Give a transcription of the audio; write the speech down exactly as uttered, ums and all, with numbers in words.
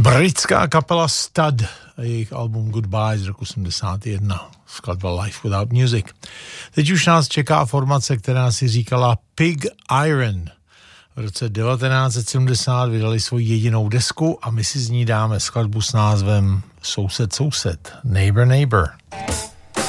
Britská kapela Stud a jejich album Goodbye z roku sedmdesát jedna, skladba Life Without Music. Teď už nás čeká formace, která si říkala Pig Iron. V roce devatenáct set sedmdesát vydali svoji jedinou desku a my si z ní dáme skladbu s názvem Soused, soused, Neighbor, Neighbor.